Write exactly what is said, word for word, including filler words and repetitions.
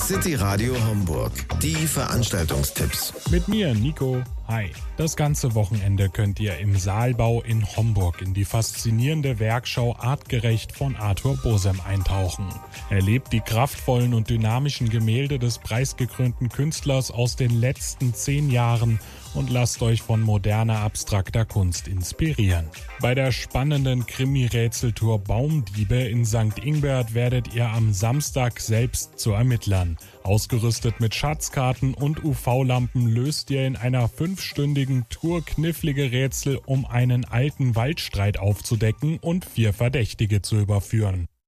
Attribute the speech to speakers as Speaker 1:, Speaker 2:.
Speaker 1: City Radio Homburg. Die Veranstaltungstipps.
Speaker 2: Mit mir, Nico. Hi. Das ganze Wochenende könnt ihr im Saalbau in Homburg in die faszinierende Werkschau Artgerecht von Arthur Bosem eintauchen. Erlebt die kraftvollen und dynamischen Gemälde des preisgekrönten Künstlers aus den letzten zehn Jahren und lasst euch von moderner, abstrakter Kunst inspirieren. Bei der spannenden Krimi-Rätseltour Baumdiebe in Sankt Ingbert werdet ihr am Samstag selbst zu Ermittlern. Ausgerüstet mit Schatzkarten und U V-Lampen löst ihr in einer fünfstündigen Tour knifflige Rätsel, um einen alten Waldstreit aufzudecken und vier Verdächtige zu überführen.